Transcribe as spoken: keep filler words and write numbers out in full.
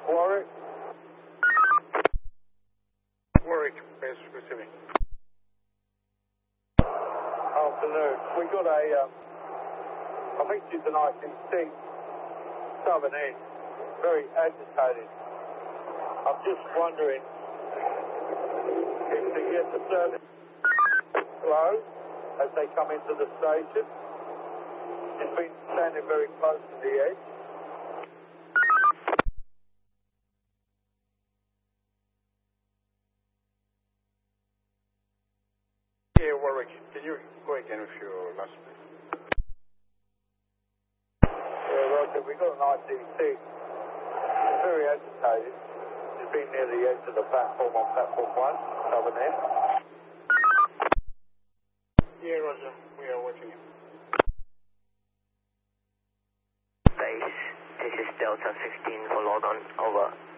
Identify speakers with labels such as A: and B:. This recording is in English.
A: Warwick.
B: Warwick, base receiving.
A: Afternoon. We got a, um, I think she's an I C C, southern end, very agitated. I'm just wondering if they get the service slow as they come into the station. She's been standing very close to the edge.
B: Yeah, Warwick, can you go again with your last place?
A: Yeah, Roger, we got an I C C. She's very agitated. She's been near the edge of the platform on platform one, southern end.
B: Yeah, Roger, we are watching you.
C: Base, this is Delta fifteen for log on, over.